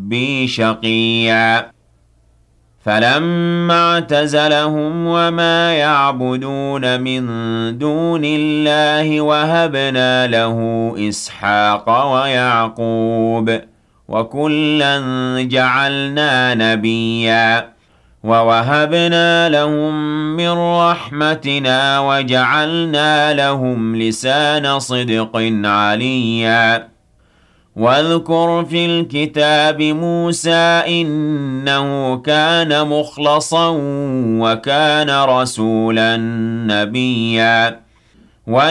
رَبِّي شَقِيًّا فَلَمَّا اعْتَزَلَهُمْ وَمَا يَعْبُدُونَ مِن دُونِ اللَّهِ وَهَبْنَا لَهُ إِسْحَاقَ وَيَعْقُوبَ وَكُلًّا جَعَلْنَا نَبِيًّا وَوَهَبْنَا لَهُم مِّن رَّحْمَتِنَا وَجَعَلْنَا لَهُمْ لِسَانَ صِدْقٍ عَلِيًّا واذكر في الكتاب موسى إنه كان مخلصا وكان رسولا نبيا